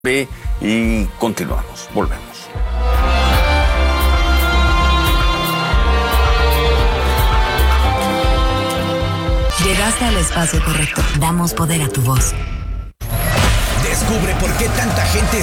Y continuamos, volvemos. Llegaste al espacio correcto. Damos poder a tu voz. Descubre por qué tanta gente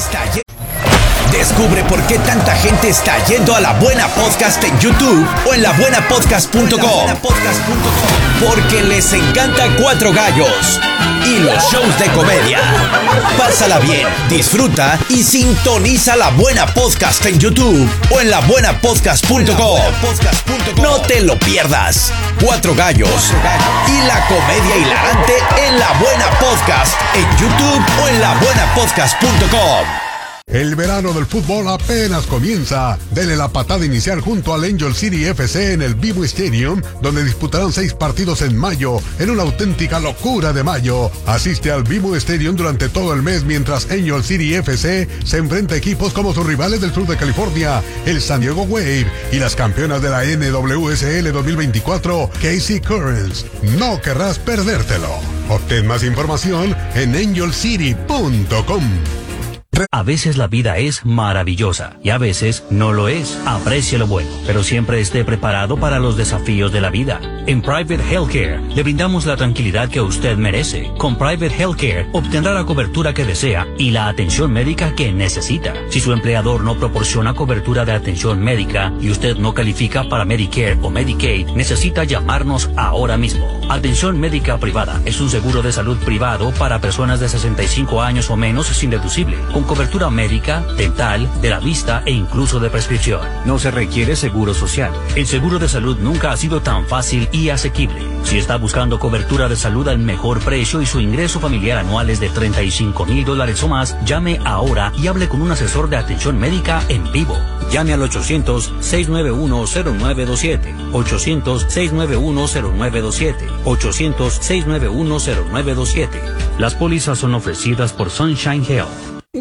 está yendo a La Buena Podcast en YouTube o en labuenapodcast.com. Porque les encanta Cuatro Gallos y los shows de comedia. Pásala bien, disfruta y sintoniza La Buena Podcast en YouTube o en labuenapodcast.com. No te lo pierdas. Cuatro Gallos y la comedia hilarante en La Buena Podcast en YouTube o en labuenapodcast.com. El verano del fútbol apenas comienza. Dele la patada inicial junto al Angel City FC en el BMO Stadium, donde disputarán 6 partidos en mayo, en una auténtica locura de mayo. Asiste al BMO Stadium durante todo el mes mientras Angel City FC se enfrenta a equipos como sus rivales del sur de California, el San Diego Wave y las campeonas de la NWSL 2024, KC Currents. No querrás perdértelo. Obtén más información en angelcity.com. A veces la vida es maravillosa y a veces no lo es. Aprecie lo bueno, pero siempre esté preparado para los desafíos de la vida. En Private Healthcare le brindamos la tranquilidad que usted merece. Con Private Healthcare obtendrá la cobertura que desea y la atención médica que necesita. Si su empleador no proporciona cobertura de atención médica y usted no califica para Medicare o Medicaid, necesita llamarnos ahora mismo. Atención médica privada es un seguro de salud privado para personas de 65 años o menos sin deducible, con cobertura médica, dental, de la vista e incluso de prescripción. No se requiere seguro social. El seguro de salud nunca ha sido tan fácil y asequible. Si está buscando cobertura de salud al mejor precio y su ingreso familiar anual es de $35,000 o más, llame ahora y hable con un asesor de atención médica en vivo. Llame al 800-691-0927, 800-691-0927, 800-691-0927. Las pólizas son ofrecidas por Sunshine Health.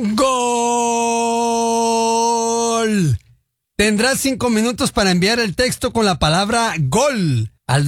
¡Gol! Tendrás 5 minutos para enviar el texto con la palabra GOL al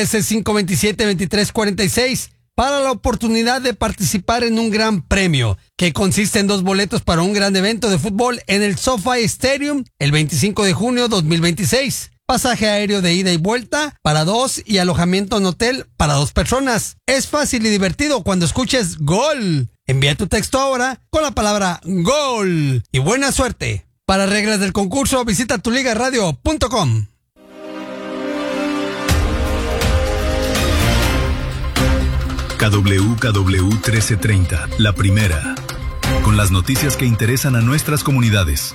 213-527-2346 para la oportunidad de participar en un gran premio que consiste en 2 boletos para un gran evento de fútbol en el SoFi Stadium el 25 de junio 2026. Pasaje aéreo de ida y vuelta para 2 y alojamiento en hotel para 2 personas. Es fácil y divertido cuando escuches GOL. Envía tu texto ahora con la palabra GOL y buena suerte. Para reglas del concurso visita tuligaradio.com. KWKW 1330, la primera, con las noticias que interesan a nuestras comunidades.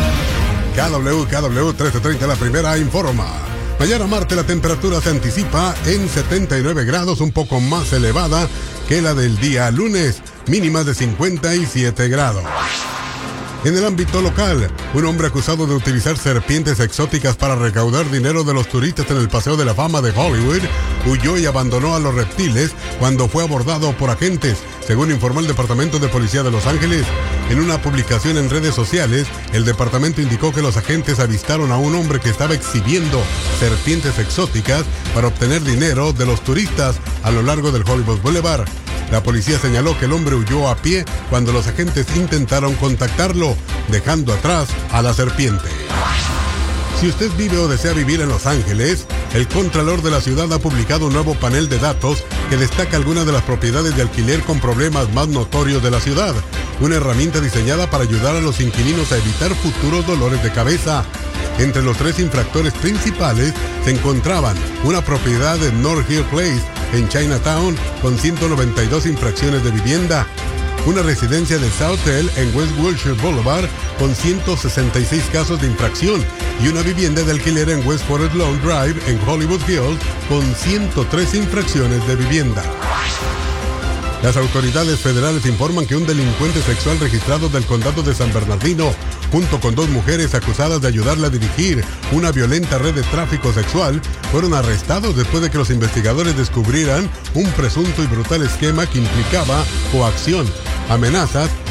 KWKW 1330, la primera, informa. Mañana martes la temperatura se anticipa en 79 grados, un poco más elevada que la del día lunes, mínima de 57 grados. En el ámbito local, un hombre acusado de utilizar serpientes exóticas para recaudar dinero de los turistas en el Paseo de la Fama de Hollywood huyó y abandonó a los reptiles cuando fue abordado por agentes, según informó el Departamento de Policía de Los Ángeles. En una publicación en redes sociales, el departamento indicó que los agentes avistaron a un hombre que estaba exhibiendo serpientes exóticas para obtener dinero de los turistas a lo largo del Hollywood Boulevard. La policía señaló que el hombre huyó a pie cuando los agentes intentaron contactarlo, dejando atrás a la serpiente. Si usted vive o desea vivir en Los Ángeles, el Contralor de la ciudad ha publicado un nuevo panel de datos que destaca algunas de las propiedades de alquiler con problemas más notorios de la ciudad, una herramienta diseñada para ayudar a los inquilinos a evitar futuros dolores de cabeza. Entre los 3 infractores principales se encontraban una propiedad de North Hill Place en Chinatown con 192 infracciones de vivienda, una residencia de Southdale en West Wilshire Boulevard con 166 casos de infracción y una vivienda de alquiler en West Forest Lawn Drive en Hollywood Hills con 103 infracciones de vivienda. Las autoridades federales informan que un delincuente sexual registrado del condado de San Bernardino, junto con 2 mujeres acusadas de ayudarle a dirigir una violenta red de tráfico sexual, fueron arrestados después de que los investigadores descubrieran un presunto y brutal esquema que implicaba coacción, amenazas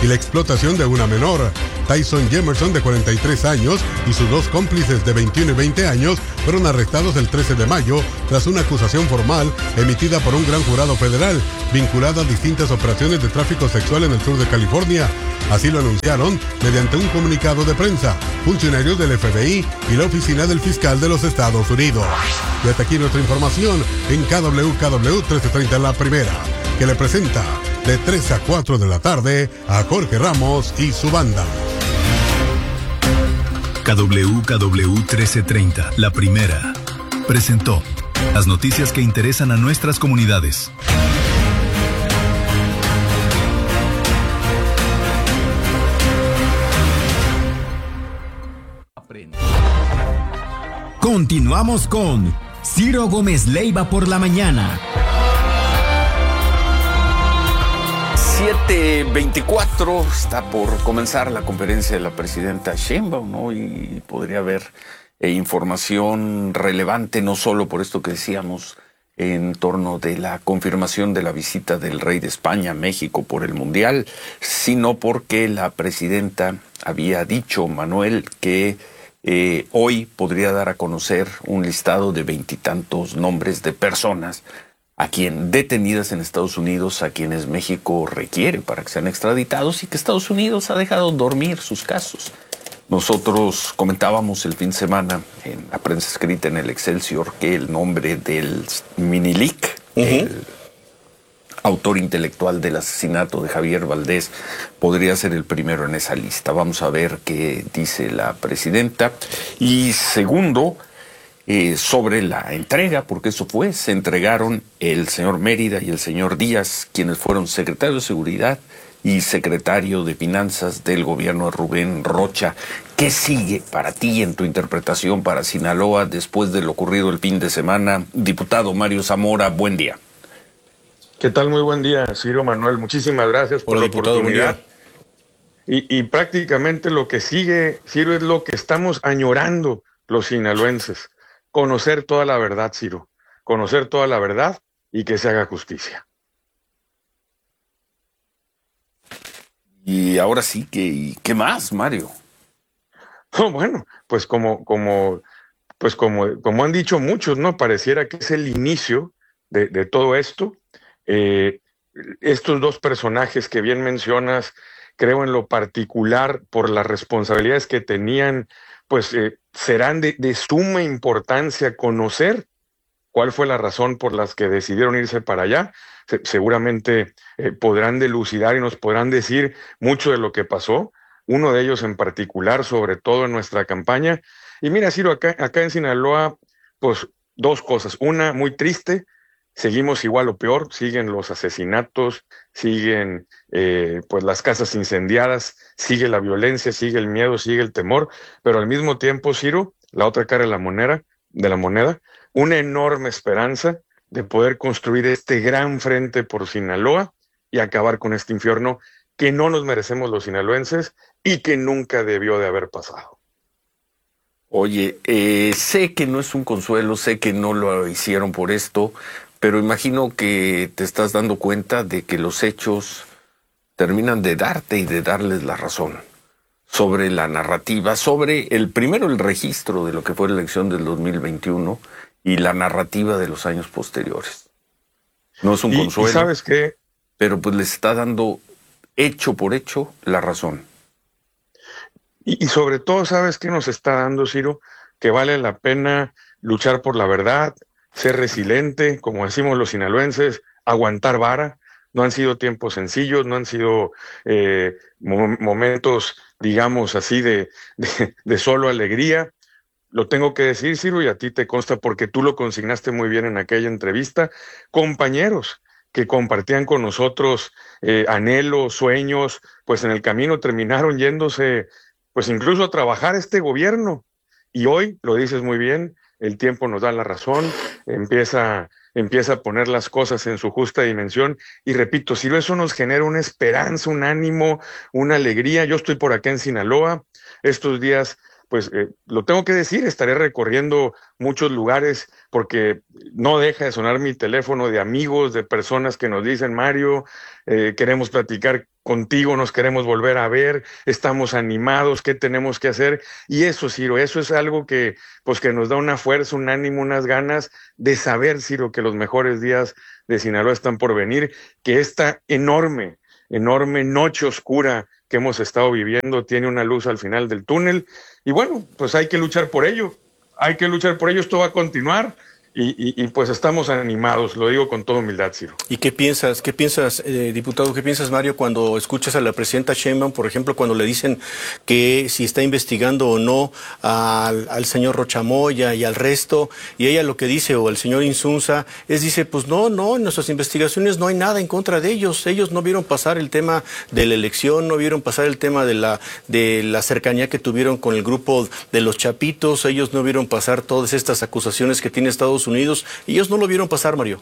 y la explotación de una menor. Tyson Jemerson, de 43 años, y sus dos cómplices de 21 y 20 años fueron arrestados el 13 de mayo tras una acusación formal emitida por un gran jurado federal vinculada a distintas operaciones de tráfico sexual en el sur de California. Así lo anunciaron mediante un comunicado de prensa funcionarios del FBI y la Oficina del Fiscal de los Estados Unidos. Y hasta aquí nuestra información en KW 1330 La Primera, que le presenta de 3 a 4 de la tarde a Jorge Ramos y su banda. KW 1330 La Primera presentó las noticias que interesan a nuestras comunidades. Continuamos con Ciro Gómez Leiva por la mañana. 7:24, está por comenzar la conferencia de la presidenta Sheinbaum, ¿no? Y podría haber información relevante, no solo por esto que decíamos, en torno de la confirmación de la visita del rey de España a México por el Mundial, sino porque la presidenta había dicho, Manuel, que hoy podría dar a conocer un listado de 20 y tantos nombres de personas a quien detenidas en Estados Unidos, a quienes México requiere para que sean extraditados y que Estados Unidos ha dejado dormir sus casos. Nosotros comentábamos el fin de semana en la prensa escrita en el Excelsior que el nombre del Minilic, el autor intelectual del asesinato de Javier Valdés, podría ser el primero en esa lista. Vamos a ver qué dice la presidenta. Y segundo, sobre la entrega, porque eso fue, se entregaron el señor Mérida y el señor Díaz, quienes fueron secretario de Seguridad y secretario de Finanzas del gobierno de Rubén Rocha. ¿Qué sigue para ti en tu interpretación para Sinaloa después de lo ocurrido el fin de semana? Diputado Mario Zamora, buen día. ¿Qué tal? Muy buen día, Ciro Manuel. Muchísimas gracias por la oportunidad. Y prácticamente lo que sigue, Ciro, es lo que estamos añorando los sinaloenses. Conocer toda la verdad, Ciro. Conocer toda la verdad y que se haga justicia. Y ahora sí, ¿qué más, Mario? Oh, bueno, pues como han dicho muchos, ¿no? Pareciera que es el inicio de todo esto. Estos dos personajes que bien mencionas, creo en lo particular por las responsabilidades que tenían, pues serán de suma importancia conocer cuál fue la razón por las que decidieron irse para allá. Seguramente podrán dilucidar y nos podrán decir mucho de lo que pasó, uno de ellos en particular, sobre todo en nuestra campaña. Y mira, Ciro, acá en Sinaloa, pues dos cosas. Una, muy triste, seguimos igual o peor, siguen los asesinatos, siguen pues las casas incendiadas, sigue la violencia, sigue el miedo, sigue el temor, pero al mismo tiempo, Ciro, la otra cara de la moneda, una enorme esperanza de poder construir este gran frente por Sinaloa y acabar con este infierno que no nos merecemos los sinaloenses y que nunca debió de haber pasado. Oye, sé que no es un consuelo, sé que no lo hicieron por esto, pero imagino que te estás dando cuenta de que los hechos terminan de darte y de darles la razón sobre la narrativa, sobre el registro de lo que fue la elección del 2021 y la narrativa de los años posteriores. No es un consuelo, ¿y sabes qué? Pero pues les está dando hecho por hecho la razón. Y sobre todo, ¿sabes qué nos está dando, Ciro? Que vale la pena luchar por la verdad, ser resiliente, como decimos los sinaloenses, aguantar vara. No han sido tiempos sencillos, no han sido momentos, digamos así, de solo alegría. Lo tengo que decir, Ciro, y a ti te consta porque tú lo consignaste muy bien en aquella entrevista. Compañeros que compartían con nosotros anhelos, sueños, pues en el camino terminaron yéndose, pues incluso a trabajar este gobierno. Y hoy, lo dices muy bien, el tiempo nos da la razón, empieza a poner las cosas en su justa dimensión. Y repito, Ciro, eso nos genera una esperanza, un ánimo, una alegría. Yo estoy por acá en Sinaloa. Estos días pues lo tengo que decir, estaré recorriendo muchos lugares porque no deja de sonar mi teléfono de amigos, de personas que nos dicen, Mario, queremos platicar contigo, nos queremos volver a ver, estamos animados, ¿qué tenemos que hacer? Y eso, Ciro, eso es algo que, pues, que nos da una fuerza, un ánimo, unas ganas de saber, Ciro, que los mejores días de Sinaloa están por venir, que esta enorme noche oscura que hemos estado viviendo tiene una luz al final del túnel. Y bueno, pues hay que luchar por ello. Esto va a continuar y pues estamos animados, lo digo con toda humildad, Ciro. ¿Y qué piensas, diputado, qué piensas, Mario, cuando escuchas a la presidenta Sheinbaum, por ejemplo, cuando le dicen que si está investigando o no al señor Rocha Moya y al resto, y ella lo que dice, o el señor Insunza, dice, pues no, en nuestras investigaciones no hay nada en contra de ellos no vieron pasar el tema de la elección, no vieron pasar el tema de la cercanía que tuvieron con el grupo de los Chapitos, ellos no vieron pasar todas estas acusaciones que tiene Estados Unidos, ellos no lo vieron pasar, Mario.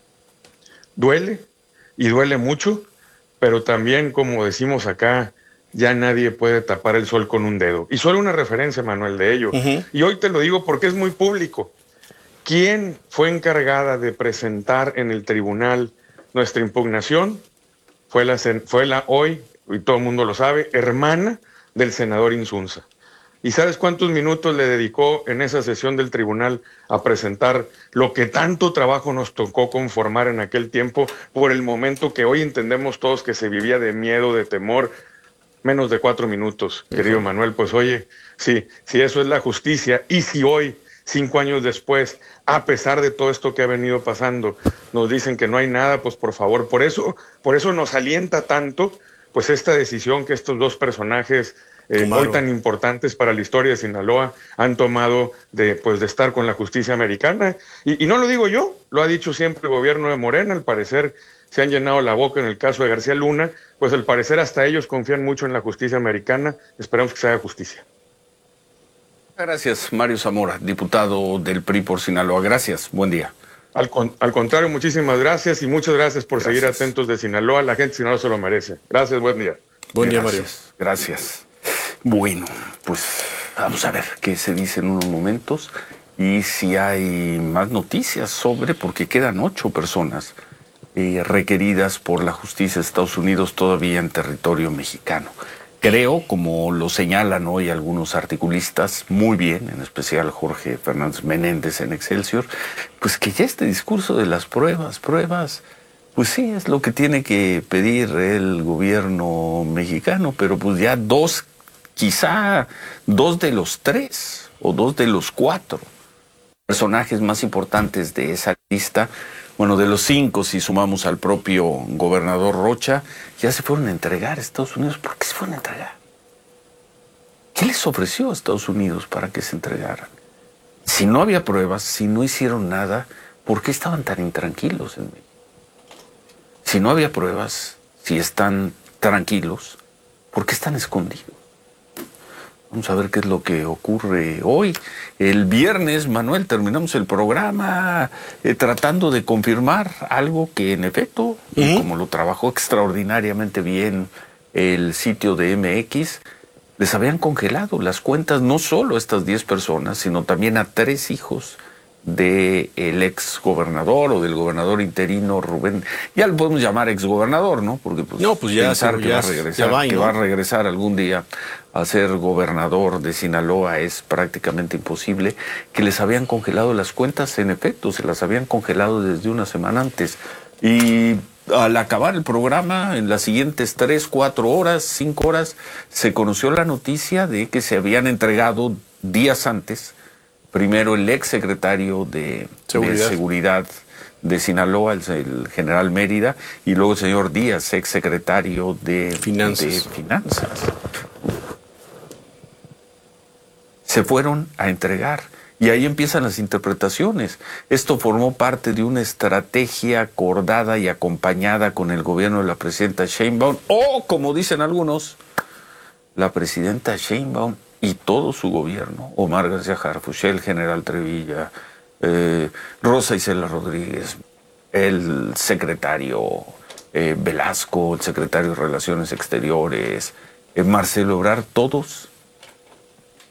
Duele, y duele mucho, pero también, como decimos acá, ya nadie puede tapar el sol con un dedo. Y solo una referencia, Manuel, de ello. Y hoy te lo digo porque es muy público. ¿Quién fue encargada de presentar en el tribunal nuestra impugnación? Fue la hoy, y todo el mundo lo sabe, hermana del senador Insunza. ¿Y sabes cuántos minutos le dedicó en esa sesión del tribunal a presentar lo que tanto trabajo nos tocó conformar en aquel tiempo por el momento que hoy entendemos todos que se vivía de miedo, de temor? Menos de 4 minutos, querido Manuel. Pues oye, si eso es la justicia, y si hoy, 5 años después, a pesar de todo esto que ha venido pasando, nos dicen que no hay nada, pues por favor, por eso nos alienta tanto pues esta decisión que estos dos personajes hoy tan importantes para la historia de Sinaloa han tomado de estar con la justicia americana. Y no lo digo yo, lo ha dicho siempre el gobierno de Morena. Al parecer se han llenado la boca en el caso de García Luna, pues al parecer hasta ellos confían mucho en la justicia americana. Esperamos que se haga justicia. Gracias, Mario Zamora, diputado del PRI por Sinaloa. Gracias, buen día. Al contrario, muchísimas gracias, y muchas gracias por seguir atentos de Sinaloa. La gente de Sinaloa se lo merece. Gracias, buen día. Buen día, Mario. Gracias. Bueno, pues vamos a ver qué se dice en unos momentos y si hay más noticias porque quedan 8 personas requeridas por la justicia de Estados Unidos todavía en territorio mexicano. Creo, como lo señalan hoy algunos articulistas, muy bien, en especial Jorge Fernández Menéndez en Excelsior, pues que ya este discurso de las pruebas, pues sí, es lo que tiene que pedir el gobierno mexicano, pero pues ya quizá 2 de los 3 o 2 de los 4 personajes más importantes de esa lista, bueno, de los 5 si sumamos al propio gobernador Rocha, ya se fueron a entregar a Estados Unidos. ¿Por qué se fueron a entregar? ¿Qué les ofreció a Estados Unidos para que se entregaran? Si no había pruebas, si no hicieron nada, ¿por qué estaban tan intranquilos en México? Si no había pruebas, si están tranquilos, ¿por qué están escondidos? Vamos a ver qué es lo que ocurre hoy. El viernes, Manuel, terminamos el programa tratando de confirmar algo que en efecto, como lo trabajó extraordinariamente bien el sitio de MX, les habían congelado las cuentas no solo a estas 10 personas, sino también a 3 hijos del ex gobernador o del gobernador interino Rubén, ya lo podemos llamar ex gobernador, ¿no? Porque ya pensar que va a regresar algún día a ser gobernador de Sinaloa es prácticamente imposible. Que les habían congelado las cuentas, en efecto, se las habían congelado desde una semana antes. Y al acabar el programa, en las siguientes 3, 4 horas, 5 horas, se conoció la noticia de que se habían entregado días antes, primero el ex secretario de Seguridad de Sinaloa, el general Mérida, y luego el señor Díaz, ex secretario de Finanzas. Se fueron a entregar. Y ahí empiezan las interpretaciones. Esto formó parte de una estrategia acordada y acompañada con el gobierno de la presidenta Sheinbaum, o, como dicen algunos, la presidenta Sheinbaum y todo su gobierno, Omar García Harfuch, el general Trevilla, Rosa Isela Rodríguez, el secretario Velasco, el secretario de Relaciones Exteriores, Marcelo Ebrard, todos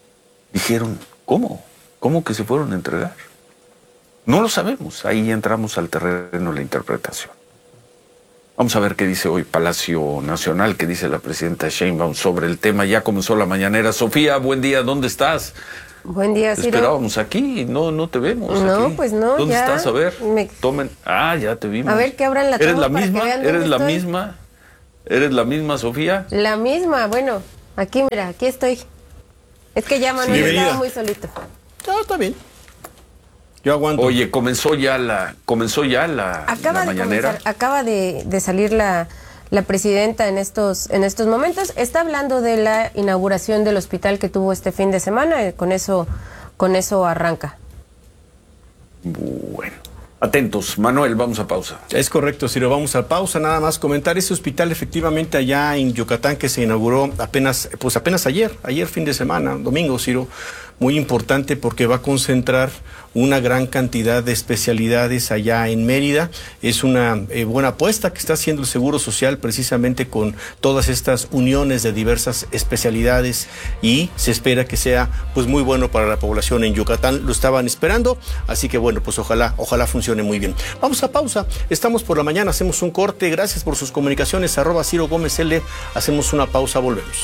dijeron, ¿cómo? ¿Cómo que se fueron a entregar? No lo sabemos, ahí entramos al terreno de la interpretación. Vamos a ver qué dice hoy Palacio Nacional, qué dice la presidenta Sheinbaum sobre el tema. Ya comenzó la mañanera. Sofía, buen día, ¿dónde estás? Buen día, Ciro. Te esperábamos aquí, no te vemos. No, aquí. pues no, ¿Dónde ya estás? A ver, tomen. Ah, ya te vimos. A ver, que abran la ¿Eres toma la para misma? que vean dónde ¿Eres la estoy. misma? ¿Eres la misma, Sofía? La misma, bueno, aquí mira, aquí estoy. Es que ya Manuel estaba muy solito. No, está bien. Yo aguanto. Oye, comenzó ya la mañanera. Acaba de salir la presidenta en estos momentos. Está hablando de la inauguración del hospital que tuvo este fin de semana. Con eso arranca. Bueno, atentos. Manuel, vamos a pausa. Es correcto, Ciro, vamos a pausa. Nada más comentar ese hospital efectivamente allá en Yucatán que se inauguró apenas ayer fin de semana, domingo, Ciro. Muy importante porque va a concentrar una gran cantidad de especialidades allá en Mérida. Es una buena apuesta que está haciendo el Seguro Social precisamente con todas estas uniones de diversas especialidades y se espera que sea pues muy bueno para la población en Yucatán. Lo estaban esperando, así que bueno, pues ojalá funcione muy bien. Vamos a pausa. Estamos por la mañana, hacemos un corte. Gracias por sus comunicaciones. @Ciro Gómez L. Hacemos una pausa, volvemos.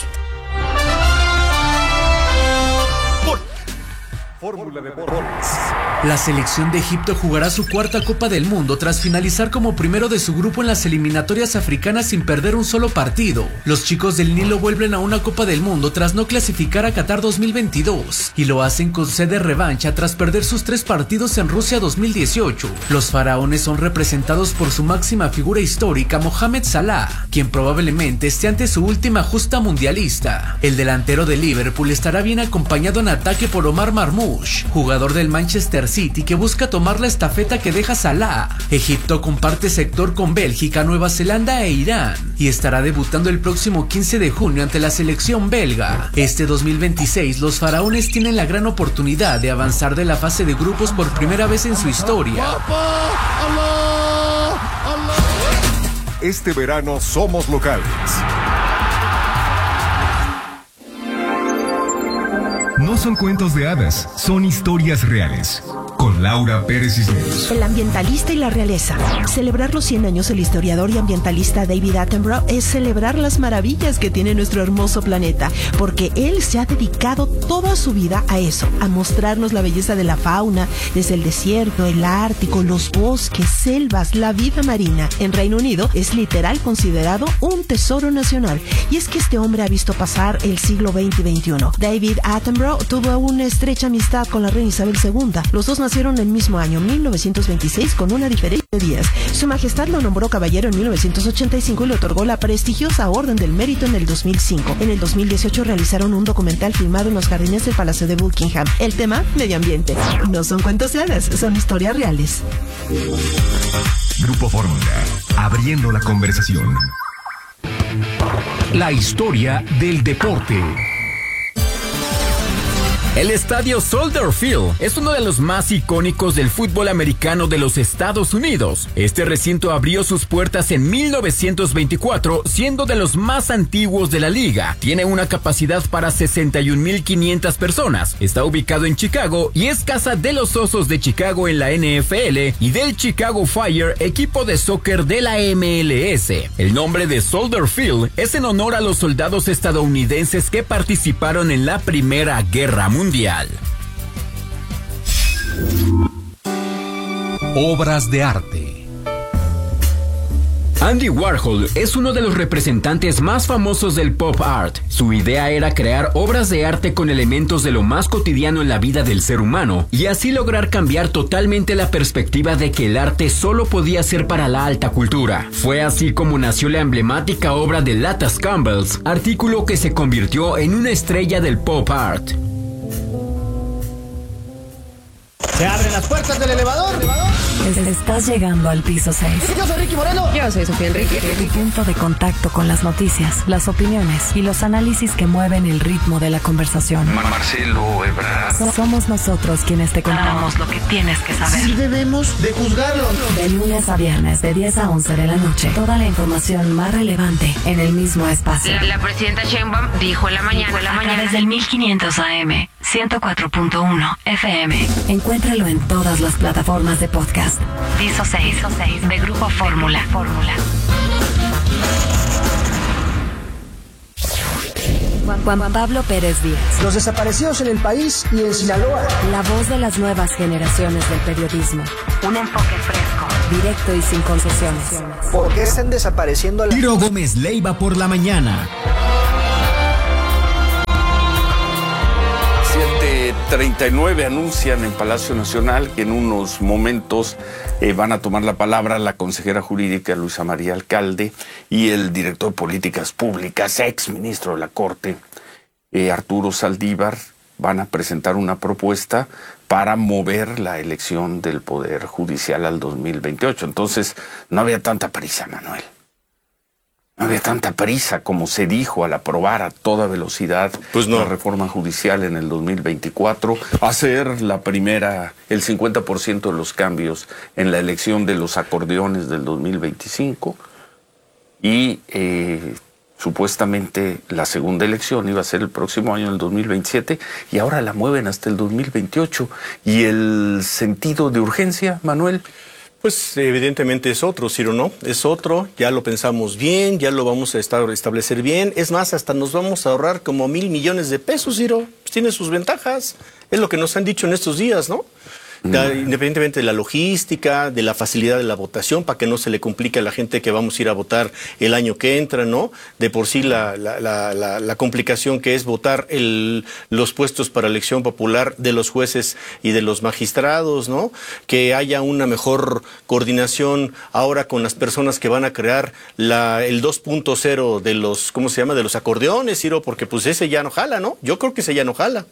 Fórmula Deportes. La selección de Egipto jugará su cuarta Copa del Mundo tras finalizar como primero de su grupo en las eliminatorias africanas sin perder un solo partido. Los chicos del Nilo vuelven a una Copa del Mundo tras no clasificar a Qatar 2022 y lo hacen con sede revancha tras perder sus 3 partidos en Rusia 2018. Los faraones son representados por su máxima figura histórica, Mohamed Salah, quien probablemente esté ante su última justa mundialista. El delantero de Liverpool estará bien acompañado en ataque por Omar Marmoush, jugador del Manchester City que busca tomar la estafeta que deja Salah. Egipto comparte sector con Bélgica, Nueva Zelanda e Irán y estará debutando el próximo 15 de junio ante la selección belga. Este 2026 los faraones tienen la gran oportunidad de avanzar de la fase de grupos por primera vez en su historia. Este verano somos locales. No son cuentos de hadas, son historias reales. Con Laura Pérez Cisneros. El ambientalista y la realeza. Celebrar los 100 años del historiador y ambientalista David Attenborough es celebrar las maravillas que tiene nuestro hermoso planeta, porque él se ha dedicado toda su vida a eso, a mostrarnos la belleza de la fauna, desde el desierto, el Ártico, los bosques, selvas, la vida marina. En Reino Unido es literal considerado un tesoro nacional. Y es que este hombre ha visto pasar el siglo XX y XXI. David Attenborough tuvo una estrecha amistad con la reina Isabel II. Los dos nacieron el mismo año, 1926, con una diferencia de días. Su Majestad lo nombró caballero en 1985 y le otorgó la prestigiosa Orden del Mérito en el 2005. En el 2018 realizaron un documental filmado en los jardines del Palacio de Buckingham. El tema, medio ambiente. No son cuentos de hadas, son historias reales. Grupo Fórmula, abriendo la conversación. La historia del deporte. El estadio Soldier Field es uno de los más icónicos del fútbol americano de los Estados Unidos. Este recinto abrió sus puertas en 1924, siendo de los más antiguos de la liga. Tiene una capacidad para 61,500 personas. Está ubicado en Chicago y es casa de los Osos de Chicago en la NFL y del Chicago Fire, equipo de soccer de la MLS. El nombre de Soldier Field es en honor a los soldados estadounidenses que participaron en la Primera Guerra Mundial. Obras de arte. Andy Warhol es uno de los representantes más famosos del pop art. Su idea era crear obras de arte con elementos de lo más cotidiano en la vida del ser humano y así lograr cambiar totalmente la perspectiva de que el arte solo podía ser para la alta cultura. Fue así como nació la emblemática obra de Latas Campbells, artículo que se convirtió en una estrella del pop art. Se abren las puertas del elevador. Estás llegando al piso 6. Yo soy Ricky Moreno. Yo soy Sofía Enrique. Tu punto de contacto con las noticias, las opiniones y los análisis que mueven el ritmo de la conversación. Marcelo Ebrard. Somos nosotros quienes te contamos lo que tienes que saber. Sí debemos de juzgarlo. De lunes a viernes, de 10 a 11 de la noche. Toda la información más relevante en el mismo espacio. La presidenta Sheinbaum dijo en la mañana. A través del 1500 AM. 104.1 FM. Encuéntralo en todas las plataformas de podcast. Piso 6 de Grupo Fórmula. Juan Pablo Pérez Díaz. Los desaparecidos en el país y en Sinaloa. La voz de las nuevas generaciones del periodismo. Un enfoque fresco, directo y sin concesiones. ¿Por qué están desapareciendo a la... Ciro Gómez Leiva por la mañana. 7:39 anuncian en Palacio Nacional que en unos momentos van a tomar la palabra la consejera jurídica Luisa María Alcalde y el director de Políticas Públicas, ex ministro de la Corte, Arturo Saldívar. Van a presentar una propuesta para mover la elección del Poder Judicial al 2028. Entonces, no había tanta prisa, Manuel. No había tanta prisa como se dijo al aprobar a toda velocidad la reforma judicial en el 2024, hacer la primera, el 50% de los cambios en la elección de los acordeones del 2025 y supuestamente la segunda elección iba a ser el próximo año, el 2027, y ahora la mueven hasta el 2028. ¿Y el sentido de urgencia, Manuel? Pues evidentemente es otro, Ciro, ¿no? Es otro, ya lo pensamos bien, ya lo vamos a establecer bien. Es más, hasta nos vamos a ahorrar como 1,000 millones de pesos, Ciro. Pues tiene sus ventajas. Es lo que nos han dicho en estos días, ¿no? Independientemente de la logística, de la facilidad de la votación, para que no se le complique a la gente que vamos a ir a votar el año que entra, ¿no? De por sí la complicación que es votar los puestos para elección popular de los jueces y de los magistrados, ¿no? Que haya una mejor coordinación ahora con las personas que van a crear el 2.0 de los, ¿cómo se llama? De los acordeones, Ciro, porque pues ese ya no jala, ¿no? Yo creo que ese ya no jala.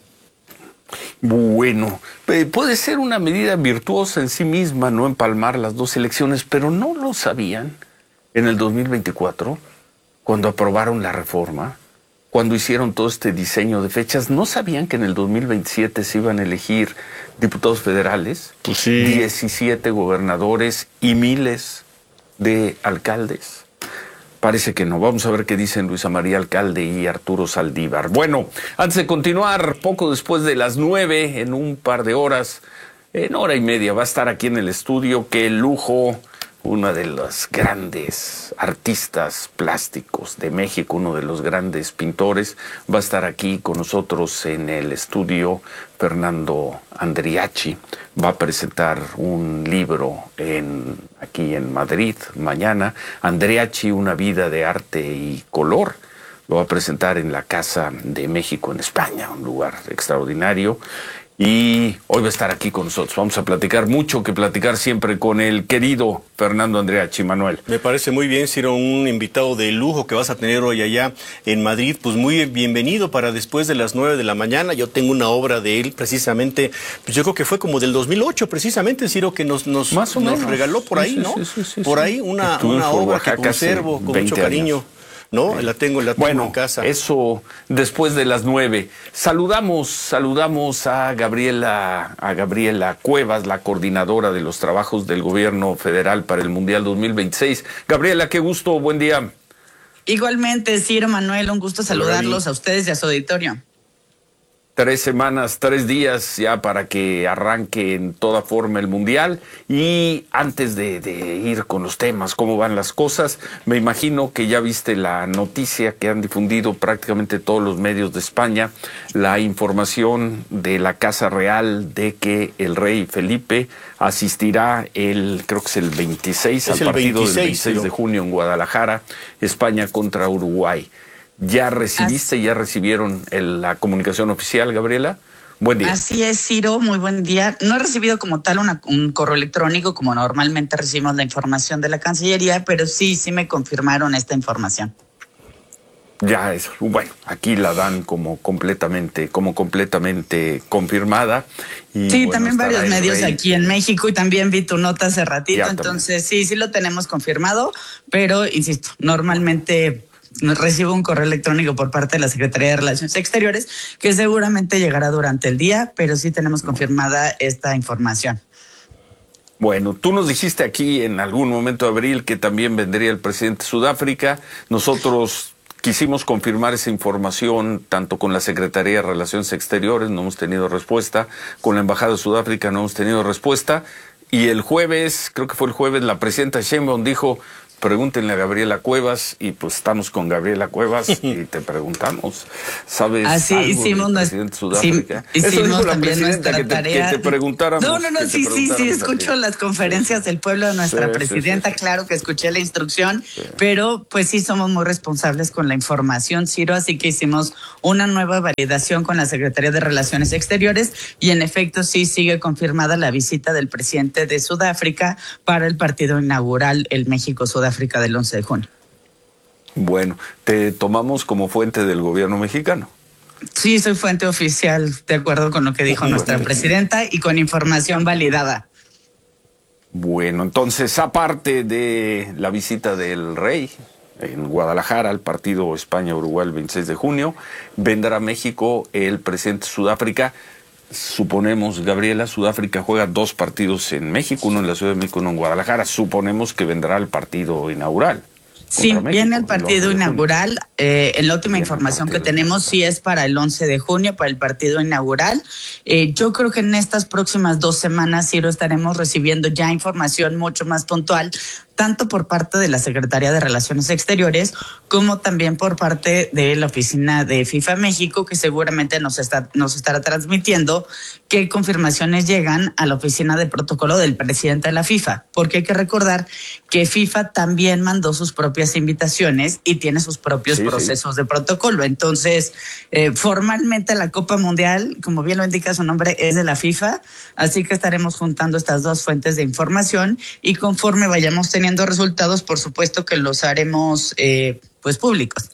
Bueno, puede ser una medida virtuosa en sí misma, no empalmar las dos elecciones, pero no lo sabían en el 2024, cuando aprobaron la reforma, cuando hicieron todo este diseño de fechas, ¿no sabían que en el 2027 se iban a elegir diputados federales, pues sí, 17 gobernadores y miles de alcaldes? Parece que no. Vamos a ver qué dicen Luisa María Alcalde y Arturo Saldívar. Bueno, antes de continuar, poco después de las 9, en un par de horas, en hora y media, va a estar aquí en el estudio. Qué lujo, una de las grandes artistas plásticos de México, uno de los grandes pintores, va a estar aquí con nosotros en el estudio. Fernando Andriachi va a presentar un libro aquí en Madrid mañana. Andriachi, una vida de arte y color. Lo va a presentar en la Casa de México en España, un lugar extraordinario. Y hoy va a estar aquí con nosotros. Vamos a platicar mucho que platicar siempre con el querido Fernando Andriachi. Manuel. Me parece muy bien, Ciro, un invitado de lujo que vas a tener hoy allá en Madrid. Pues muy bienvenido para después de las 9 de la mañana. Yo tengo una obra de él precisamente, pues yo creo que fue como del 2008 precisamente, Ciro, que nos regaló por ahí, ¿no? Sí, por ahí una obra que conservo con mucho cariño. No, la tengo en casa. Eso después de las 9. Saludamos a Gabriela Cuevas, la coordinadora de los trabajos del gobierno federal para el Mundial 2026. Gabriela, qué gusto, buen día. Igualmente, Ciro, Manuel, un gusto saludarlos a ustedes y a su auditorio. 3 semanas, 3 días ya para que arranque en toda forma el Mundial. Y antes de ir con los temas, cómo van las cosas, me imagino que ya viste la noticia que han difundido prácticamente todos los medios de España, la información de la Casa Real de que el rey Felipe asistirá creo que es el 26, al partido del 26 de junio en Guadalajara, España contra Uruguay. ¿Ya recibieron la comunicación oficial, Gabriela? Buen día. Así es, Ciro, muy buen día. No he recibido como tal un correo electrónico como normalmente recibimos la información de la Cancillería, pero sí me confirmaron esta información. Ya es, bueno, aquí la dan como completamente confirmada. Y sí, también varios medios aquí en México y también vi tu nota hace ratito, entonces sí lo tenemos confirmado, pero insisto, normalmente recibo un correo electrónico por parte de la Secretaría de Relaciones Exteriores que seguramente llegará durante el día, pero sí tenemos confirmada esta información. Bueno, tú nos dijiste aquí en algún momento de abril que también vendría el presidente de Sudáfrica. Nosotros quisimos confirmar esa información tanto con la Secretaría de Relaciones Exteriores, no hemos tenido respuesta, con la Embajada de Sudáfrica no hemos tenido respuesta, y el jueves, creo que fue el jueves, la presidenta Sheinbaum dijo, pregúntenle a Gabriela Cuevas, y pues estamos con Gabriela Cuevas y te preguntamos, ¿sabes así algo hicimos del presidente de Sudáfrica? Eso dijo hicimos la también presidenta, nuestra tarea. que te preguntáramos. No, sí, escucho las conferencias del pueblo de nuestra presidenta, claro que escuché la instrucción, pero pues sí somos muy responsables con la información, Ciro, así que hicimos una nueva validación con la Secretaría de Relaciones Exteriores y en efecto sí sigue confirmada la visita del presidente de Sudáfrica para el partido inaugural, el México-Sudáfrica del 11 de junio. Bueno, te tomamos como fuente del gobierno mexicano. Sí, soy fuente oficial, de acuerdo con lo que dijo nuestra presidenta y con información validada. Bueno, entonces, aparte de la visita del rey en Guadalajara al partido España-Uruguay el 26 de junio, vendrá a México el presidente de Sudáfrica. Suponemos, Gabriela, Sudáfrica juega 2 partidos en México, uno en la Ciudad de México, uno en Guadalajara. Suponemos que vendrá el partido inaugural. Sí, viene el partido inaugural. En la última información que tenemos, sí es para el 11 de junio, para el partido inaugural. Yo creo que en estas próximas 2 semanas, Ciro, estaremos recibiendo ya información mucho más puntual, tanto por parte de la Secretaría de Relaciones Exteriores, como también por parte de la oficina de FIFA México, que seguramente nos estará transmitiendo qué confirmaciones llegan a la oficina de protocolo del presidente de la FIFA, porque hay que recordar que FIFA también mandó sus propias invitaciones y tiene sus propios procesos de protocolo. Entonces, formalmente la Copa Mundial, como bien lo indica su nombre, es de la FIFA, así que estaremos juntando estas 2 fuentes de información y conforme vayamos teniendo resultados, por supuesto que los haremos pues públicos.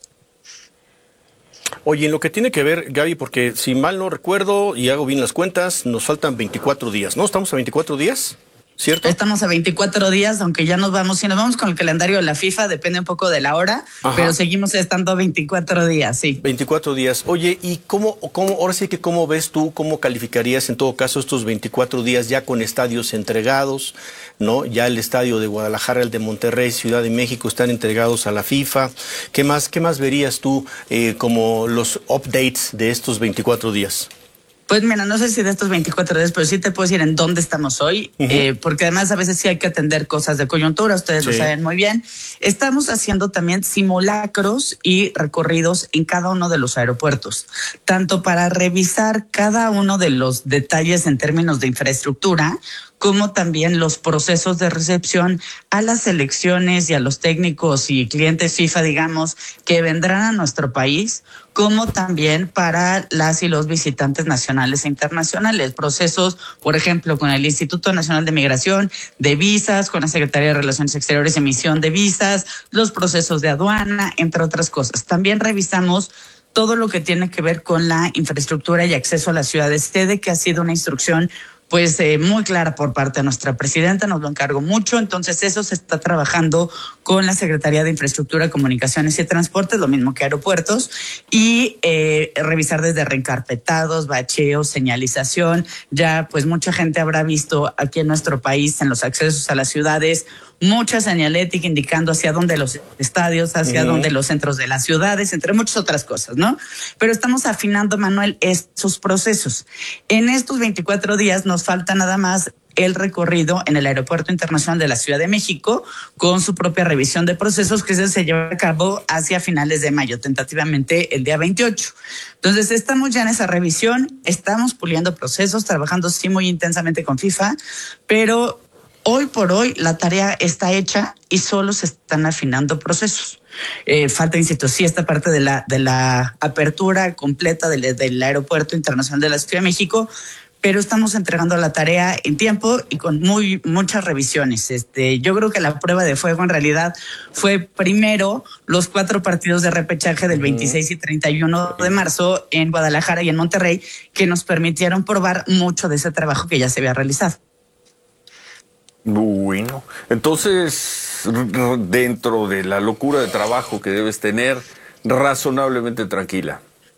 Oye, en lo que tiene que ver, Gaby, porque si mal no recuerdo y hago bien las cuentas, nos faltan 24 días, ¿no? ¿Estamos a 24 días? ¿Cierto? Estamos a 24 días, aunque ya nos vamos, si nos vamos con el calendario de la FIFA, depende un poco de la hora, pero seguimos estando 24 días, sí. 24 días. Oye, ¿y cómo, ahora sí que cómo ves tú, cómo calificarías en todo caso estos 24 días ya con estadios entregados, ¿no? Ya el estadio de Guadalajara, el de Monterrey, Ciudad de México están entregados a la FIFA. ¿Qué más verías tú como los updates de estos 24 días? Pues mira, no sé si de estos 24 días, pero sí te puedo decir en dónde estamos hoy, porque además a veces sí hay que atender cosas de coyuntura, ustedes lo saben muy bien. Estamos haciendo también simulacros y recorridos en cada uno de los aeropuertos, tanto para revisar cada uno de los detalles en términos de infraestructura, como también los procesos de recepción a las selecciones y a los técnicos y clientes FIFA, digamos, que vendrán a nuestro país, como también para las y los visitantes nacionales e internacionales. Procesos, por ejemplo, con el Instituto Nacional de Migración, de visas, con la Secretaría de Relaciones Exteriores, emisión de visas, los procesos de aduana, entre otras cosas. También revisamos todo lo que tiene que ver con la infraestructura y acceso a las ciudades sede, que ha sido una instrucción pues muy clara por parte de nuestra presidenta, nos lo encargó mucho, entonces eso se está trabajando con la Secretaría de Infraestructura, Comunicaciones y Transportes, lo mismo que aeropuertos, y revisar desde reencarpetados, bacheos, señalización. Ya pues mucha gente habrá visto aquí en nuestro país, en los accesos a las ciudades, mucha señalética indicando hacia dónde los estadios, hacia dónde los centros de las ciudades, entre muchas otras cosas, ¿no? Pero estamos afinando, Manuel, esos procesos. En estos 24 días nos falta nada más el recorrido en el Aeropuerto Internacional de la Ciudad de México con su propia revisión de procesos que se lleva a cabo hacia finales de mayo, tentativamente el día 28. Entonces estamos ya en esa revisión, estamos puliendo procesos, trabajando sí muy intensamente con FIFA, pero hoy por hoy la tarea está hecha y solo se están afinando procesos. Falta, insisto, sí esta parte de la apertura completa del Aeropuerto Internacional de la Ciudad de México, pero estamos entregando la tarea en tiempo y con muchas revisiones. Yo creo que la prueba de fuego en realidad fue primero los 4 partidos de repechaje del 26 y 31 de marzo en Guadalajara y en Monterrey, que nos permitieron probar mucho de ese trabajo que ya se había realizado. Bueno, entonces, dentro de la locura de trabajo que debes tener, razonablemente tranquila.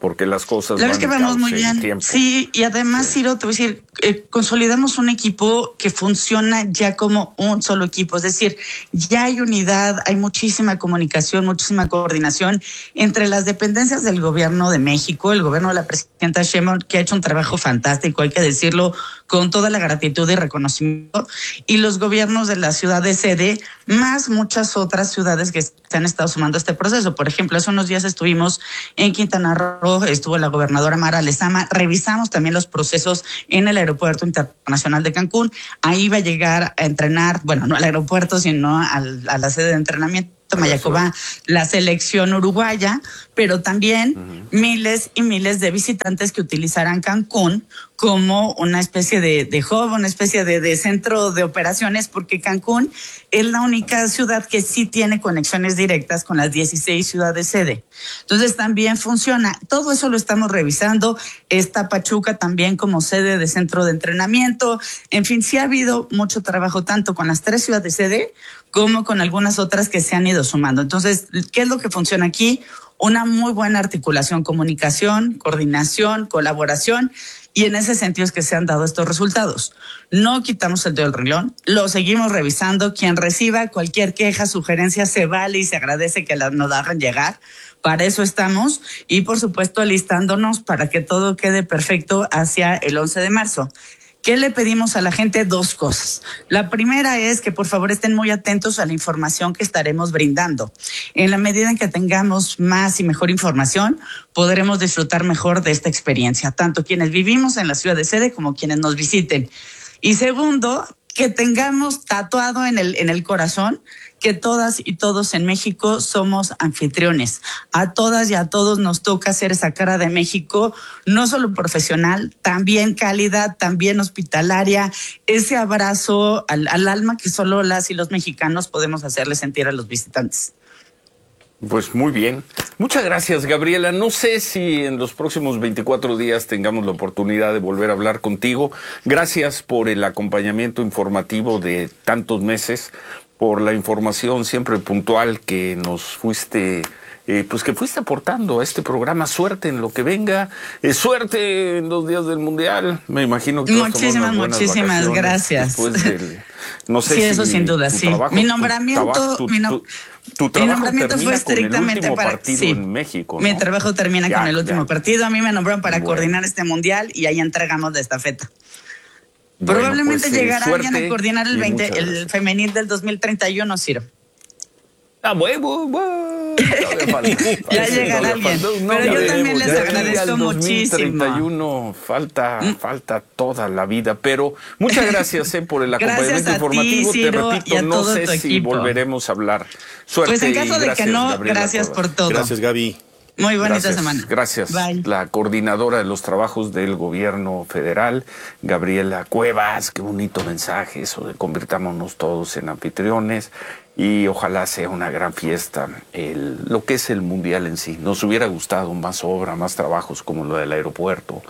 porque las cosas la verdad es que vamos muy bien. Tiempo. Sí, y además, Ciro, te voy a decir, consolidamos un equipo que funciona ya como un solo equipo, es decir, ya hay unidad, hay muchísima comunicación, muchísima coordinación entre las dependencias del gobierno de México, el gobierno de la presidenta Sheinbaum, que ha hecho un trabajo fantástico, hay que decirlo con toda la gratitud y reconocimiento, y los gobiernos de la ciudad de sede, más muchas otras ciudades que se han estado sumando a este proceso. Por ejemplo, hace unos días estuvimos en Quintana Roo, estuvo la gobernadora Mara Lezama, revisamos también los procesos en el Aeropuerto Internacional de Cancún. Ahí va a llegar a entrenar, bueno, no al aeropuerto, sino a la sede de entrenamiento Mayacoba, la selección uruguaya, pero también miles y miles de visitantes que utilizarán Cancún como una especie de hub, una especie de centro de operaciones, porque Cancún es la única ciudad que sí tiene conexiones directas con las 16 ciudades sede. Entonces también funciona. Todo eso lo estamos revisando. Está Pachuca también como sede de centro de entrenamiento. En fin, sí ha habido mucho trabajo tanto con las 3 ciudades sede como con algunas otras que se han ido sumando. Entonces, ¿qué es lo que funciona aquí? Una muy buena articulación, comunicación, coordinación, colaboración, y en ese sentido es que se han dado estos resultados. No quitamos el dedo del renglón, lo seguimos revisando. Quien reciba cualquier queja, sugerencia, se vale y se agradece que nos la hagan llegar. Para eso estamos, y por supuesto alistándonos para que todo quede perfecto hacia el 11 de marzo. ¿Qué le pedimos a la gente? 2 cosas. La primera es que por favor estén muy atentos a la información que estaremos brindando. En la medida en que tengamos más y mejor información, podremos disfrutar mejor de esta experiencia, tanto quienes vivimos en la ciudad de sede como quienes nos visiten. Y segundo, que tengamos tatuado en el corazón que todas y todos en México somos anfitriones. A todas y a todos nos toca hacer esa cara de México, no solo profesional, también cálida, también hospitalaria, ese abrazo al alma que solo las y los mexicanos podemos hacerle sentir a los visitantes. Pues muy bien. Muchas gracias, Gabriela. No sé si en los próximos 24 días tengamos la oportunidad de volver a hablar contigo. Gracias por el acompañamiento informativo de tantos meses, por la información siempre puntual que nos fuiste, pues que fuiste aportando a este programa. Suerte en lo que venga, suerte en los días del Mundial. Me imagino que muchísimas gracias. No sé sí, si eso sin duda, sí. Mi nombramiento, tu nombramiento fue estrictamente para partido en México, ¿no? Mi trabajo termina con el último partido. A mí me nombraron para coordinar este Mundial y ahí entregamos la estafeta. Bueno, probablemente pues, llegará alguien a coordinar el femenil del 2031, Ciro. Bueno. Ya llegará alguien. Pero yo también les agradezco muchísimo. 2031 falta toda la vida, pero muchas gracias por el acompañamiento informativo. Ti, Ciro, te repito, no sé si volveremos a hablar. Suerte. Pues en caso de que no, Gabriela, gracias por todo. Gracias, Gaby. Muy bonita semana. Gracias. Bye. La coordinadora de los trabajos del gobierno federal, Gabriela Cuevas. Qué bonito mensaje eso de convirtámonos todos en anfitriones y ojalá sea una gran fiesta lo que es el Mundial en sí. Nos hubiera gustado más obra, más trabajos como lo del aeropuerto,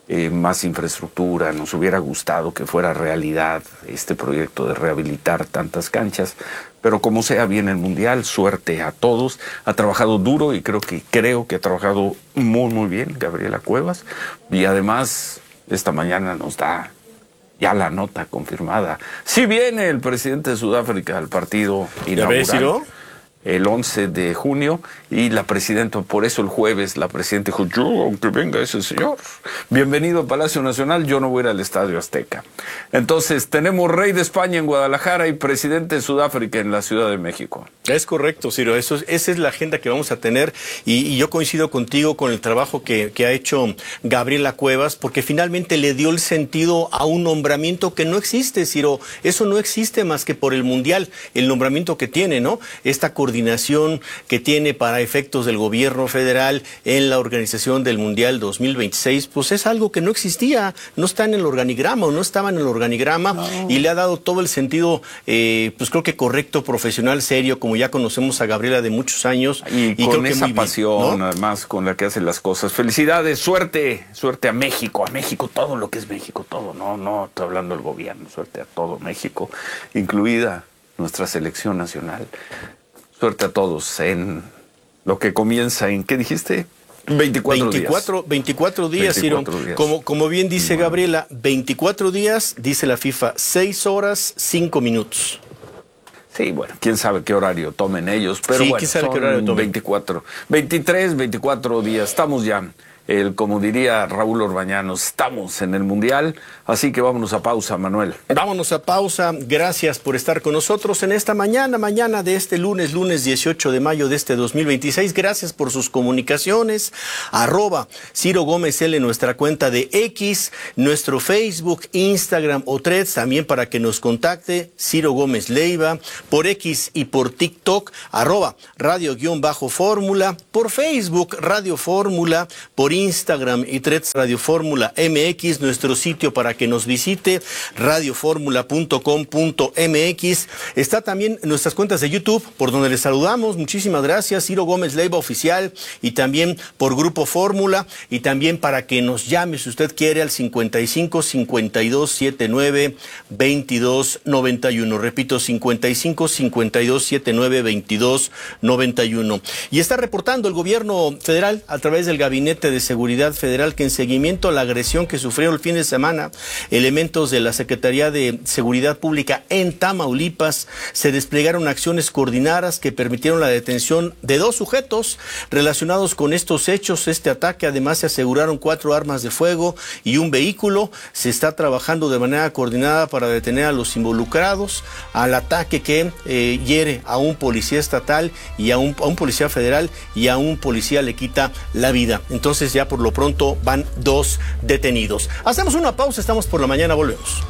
más infraestructura. Nos hubiera gustado que fuera realidad este proyecto de rehabilitar tantas canchas. Pero como sea, viene el Mundial, suerte a todos. Ha trabajado duro y creo que ha trabajado muy bien Gabriela Cuevas. Y además, esta mañana nos da ya la nota confirmada. Sí viene el presidente de Sudáfrica al partido inaugural. El 11 de junio, y la presidenta, por eso el jueves, la presidenta dijo, yo, aunque venga ese señor, bienvenido a Palacio Nacional, yo no voy a ir al Estadio Azteca. Entonces, tenemos rey de España en Guadalajara y presidente de Sudáfrica en la Ciudad de México. Es correcto, Ciro, esa es la agenda que vamos a tener, y yo coincido contigo con el trabajo que ha hecho Gabriela Cuevas, porque finalmente le dio el sentido a un nombramiento que no existe, Ciro. Eso no existe más que por el Mundial, el nombramiento que tiene, ¿no? Esta coordinación que tiene para efectos del gobierno federal en la organización del Mundial 2026, pues es algo que no existía, no está en el organigrama, o no estaba en el organigrama, y le ha dado todo el sentido, pues creo que correcto, profesional, serio, como ya conocemos a Gabriela de muchos años. Y con creo que esa pasión, ¿no? Además, con la que hace las cosas. Felicidades, suerte a México, todo lo que es México, todo, no estoy hablando del gobierno, suerte a todo México, incluida nuestra selección nacional. Suerte a todos en lo que comienza en, ¿qué dijiste? 24 días, Ciro. Como bien dice Gabriela, 24 días, dice la FIFA, 6 horas, 5 minutos. Sí, bueno, quién sabe qué horario tomen ellos, pero sí, bueno, son 24 días, estamos ya, como diría Raúl Orbañanos, estamos en el Mundial, así que vámonos a pausa, Manuel. Vámonos a pausa, gracias por estar con nosotros en esta mañana de este lunes 18 de mayo de este 2026, gracias por sus comunicaciones, @Ciro Gómez L, nuestra cuenta de X, nuestro Facebook, Instagram o Threads, también para que nos contacte, Ciro Gómez Leiva, por X y por TikTok, @Radio_Fórmula, por Facebook, Radio Fórmula, por Instagram y Threads, Radio Fórmula MX, nuestro sitio para que nos visite, radioformula.com.mx. Está también nuestras cuentas de YouTube, por donde les saludamos. Muchísimas gracias, Ciro Gómez Leiva Oficial, y también por Grupo Fórmula, y también para que nos llame, si usted quiere, al 55 52 79 22 91. Repito, 55 52 79 22 91. Y está reportando el gobierno federal a través del Gabinete de Seguridad Federal que en seguimiento a la agresión que sufrió el fin de semana elementos de la Secretaría de Seguridad Pública en Tamaulipas, se desplegaron acciones coordinadas que permitieron la detención de 2 sujetos relacionados con estos hechos, este ataque. Además se aseguraron 4 armas de fuego y un vehículo. Se está trabajando de manera coordinada para detener a los involucrados al ataque que hiere a un policía estatal y a un policía federal, y a un policía le quita la vida. Entonces ya por lo pronto van 2 detenidos. Hacemos una pausa, estamos por la mañana, volvemos.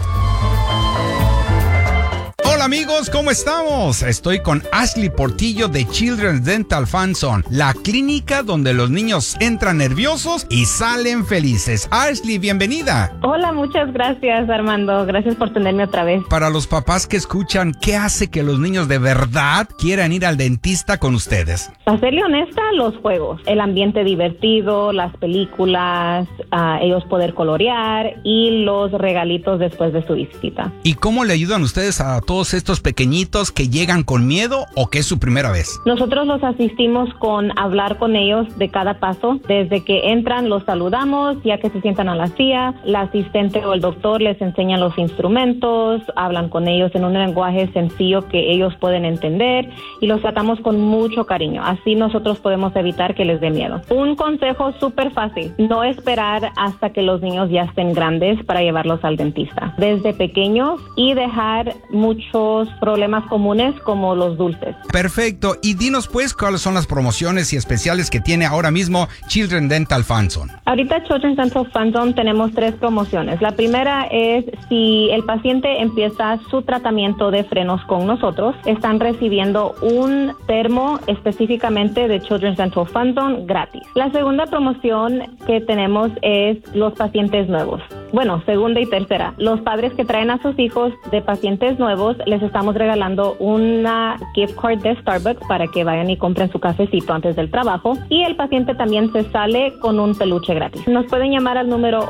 Hola amigos, ¿cómo estamos? Estoy con Ashley Portillo de Children's Dental Fun Zone, la clínica donde los niños entran nerviosos y salen felices. Ashley, bienvenida. Hola, muchas gracias, Armando. Gracias por tenerme otra vez. Para los papás que escuchan, ¿qué hace que los niños de verdad quieran ir al dentista con ustedes? Para serle honesta, los juegos, el ambiente divertido, las películas, ellos poder colorear y los regalitos después de su visita. ¿Y cómo le ayudan ustedes a todos estos pequeñitos que llegan con miedo o que es su primera vez? Nosotros los asistimos con hablar con ellos de cada paso. Desde que entran los saludamos, ya que se sientan a la silla, la asistente o el doctor les enseñan los instrumentos, hablan con ellos en un lenguaje sencillo que ellos pueden entender y los tratamos con mucho cariño. Así nosotros podemos evitar que les dé miedo. Un consejo súper fácil: no esperar hasta que los niños ya estén grandes para llevarlos al dentista. Desde pequeños, y dejar muchos problemas comunes como los dulces. Perfecto. Y dinos pues cuáles son las promociones y especiales que tiene ahora mismo Children's Dental Fun Zone. Ahorita Children's Dental Fun Zone tenemos 3 promociones. La primera es si el paciente empieza su tratamiento de frenos con nosotros, están recibiendo un termo específicamente de Children's Dental Fun Zone gratis. La segunda promoción que tenemos es los pacientes nuevos. Bueno, segunda y tercera. Los padres que traen a sus hijos de pacientes nuevos, les estamos regalando una gift card de Starbucks para que vayan y compren su cafecito antes del trabajo. Y el paciente también se sale con un peluche gratis. Nos pueden llamar al número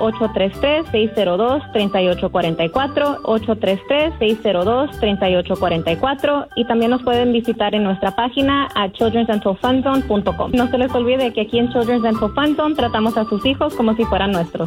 833-602-3844, 833-602-3844, y también nos pueden visitar en nuestra página a childrensdentalfunzone.com. No se les olvide que aquí en Children's Dental Fun Zone tratamos a sus hijos como si fueran nuestros.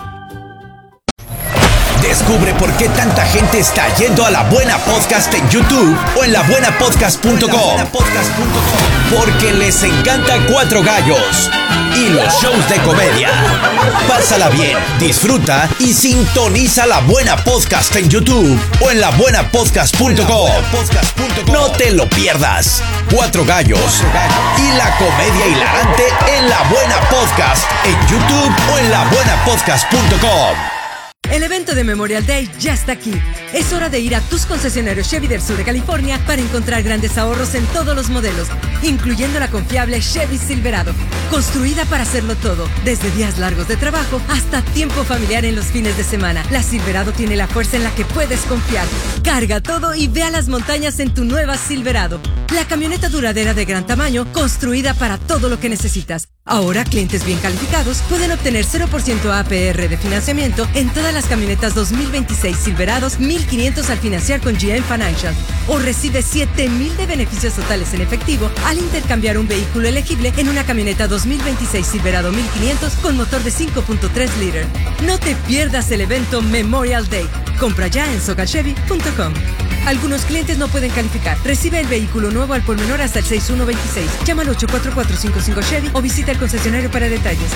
Descubre por qué tanta gente está yendo a La Buena Podcast en YouTube o en labuenapodcast.com. Porque les encanta Cuatro Gallos y los shows de comedia. Pásala bien, disfruta y sintoniza La Buena Podcast en YouTube o en labuenapodcast.com. No te lo pierdas. Cuatro Gallos y la comedia hilarante en La Buena Podcast en YouTube o en labuenapodcast.com. El evento de Memorial Day ya está aquí. Es hora de ir a tus concesionarios Chevy del sur de California para encontrar grandes ahorros en todos los modelos, incluyendo la confiable Chevy Silverado, construida para hacerlo todo, desde días largos de trabajo hasta tiempo familiar en los fines de semana. La Silverado tiene la fuerza en la que puedes confiar. Carga todo y ve a las montañas en tu nueva Silverado, la camioneta duradera de gran tamaño, construida para todo lo que necesitas. Ahora, clientes bien calificados pueden obtener 0% APR de financiamiento en todas las camionetas 2026 Silverados 1,500 al financiar con GM Financial. O recibe 7,000 de beneficios totales en efectivo al intercambiar un vehículo elegible en una camioneta 2026 Silverado 1,500 con motor de 5.3 litros. No te pierdas el evento Memorial Day. Compra ya en socalchevy.com. Algunos clientes no pueden calificar. Recibe el vehículo nuevo al por menor hasta el 6126. Llama al 84455 Chevy o visita el concesionario para detalles.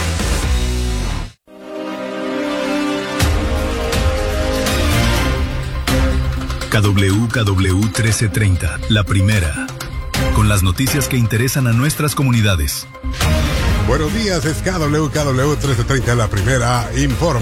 KWKW 1330, la primera. Con las noticias que interesan a nuestras comunidades. Buenos días, es KWKW 1330, la primera, informa.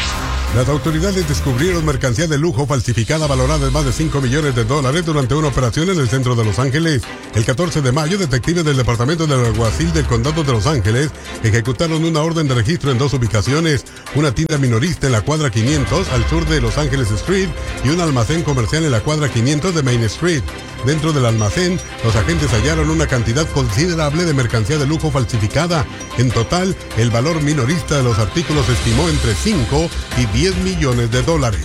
Las autoridades descubrieron mercancía de lujo falsificada valorada en más de $5 millones durante una operación en el centro de Los Ángeles. El 14 de mayo, detectives del Departamento del Alguacil del Condado de Los Ángeles ejecutaron una orden de registro en 2 ubicaciones, una tienda minorista en la cuadra 500 al sur de Los Ángeles Street y un almacén comercial en la cuadra 500 de Main Street. Dentro del almacén, los agentes hallaron una cantidad considerable de mercancía de lujo falsificada. En total, el valor minorista de los artículos se estimó entre 5 y 10 millones de dólares.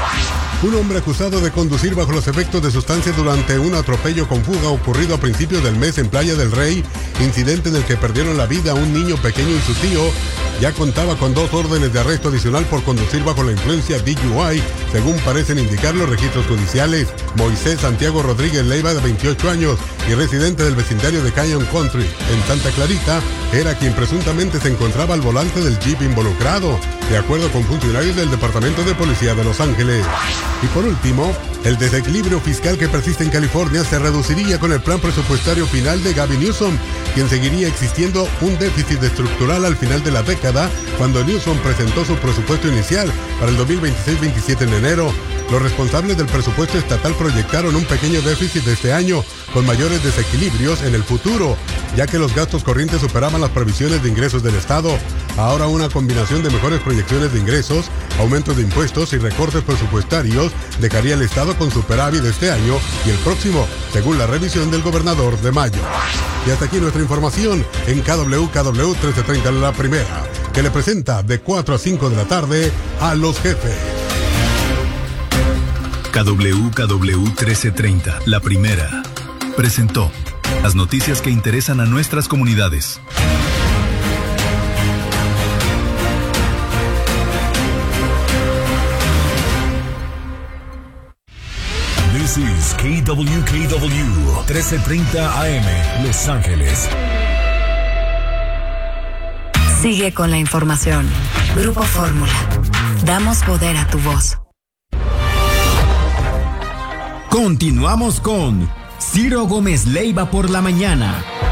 Un hombre acusado de conducir bajo los efectos de sustancias durante un atropello con fuga ocurrido a principios del mes en Playa del Rey, incidente en el que perdieron la vida un niño pequeño y su tío, ya contaba con 2 órdenes de arresto adicional por conducir bajo la influencia DUI, según parecen indicar los registros judiciales. Moisés Santiago Rodríguez Leiva, de 28 años y residente del vecindario de Canyon Country, en Santa Clarita, era quien presuntamente se encontraba al volante del Jeep involucrado, de acuerdo con funcionarios del Departamento de Policía de Los Ángeles. Y por último, el desequilibrio fiscal que persiste en California se reduciría con el plan presupuestario final de Gavin Newsom, quien seguiría existiendo un déficit estructural al final de la década, cuando Newsom presentó su presupuesto inicial para el 2026-27 en enero. Los responsables del presupuesto estatal proyectaron un pequeño déficit de este año, con mayores desequilibrios en el futuro, ya que los gastos corrientes superaban las previsiones de ingresos del Estado. Ahora una combinación de mejores proyecciones de ingresos, aumentos de impuestos y recortes presupuestarios dejaría al Estado con superávit este año y el próximo, según la revisión del gobernador de mayo. Y hasta aquí nuestra información en KWKW 1330, la primera, que le presenta de 4 a 5 de la tarde a los jefes. KWKW 1330, la primera, presentó las noticias que interesan a nuestras comunidades. This is KWKW 1330 AM, Los Ángeles. Sigue con la información. Grupo Fórmula. Damos poder a tu voz. Continuamos con Ciro Gómez Leiva por la mañana.